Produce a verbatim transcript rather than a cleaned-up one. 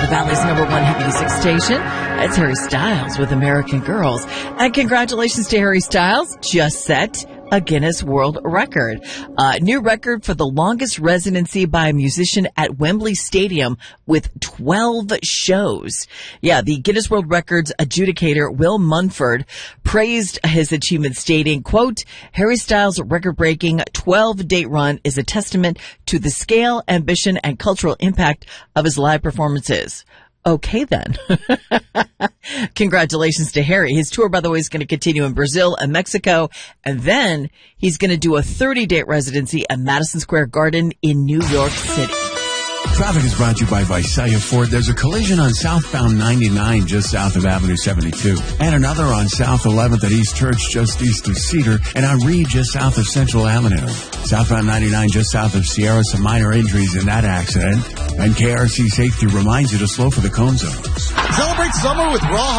the Valley's number one hit music station. It's Harry Styles with American Girls. And congratulations to Harry Styles, just set a Guinness World Record. Uh, new record for the longest residency by a musician at Wembley Stadium with twelve shows. Yeah, the Guinness World Records adjudicator Will Munford praised his achievement, stating, quote, Harry Styles' record-breaking twelve-date run is a testament to the scale, ambition, and cultural impact of his live performances. Okay, then. Congratulations to Harry. His tour, by the way, is going to continue in Brazil and Mexico. And then he's going to do a thirty-date residency at Madison Square Garden in New York City. Traffic is brought to you by Visalia Ford. There's a collision on southbound ninety-nine just south of Avenue seventy-two. And another on South eleventh at East Church just east of Cedar. And on Reed just south of Central Avenue. Southbound ninety-nine just south of Sierra. Some minor injuries in that accident. And K R C Safety reminds you to slow for the cone zones. Celebrate summer with Raw